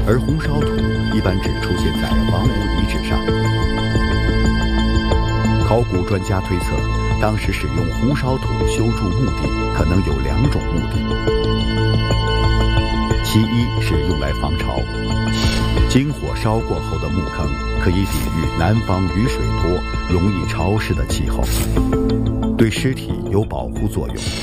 而红烧土一般只出现在王屋遗址上。考古专家推测，当时使用红烧土修筑墓地可能有2种目的，其一是用来防潮，经火烧过后的墓坑可以抵御南方雨水多、容易潮湿的气候，对尸体有保护作用。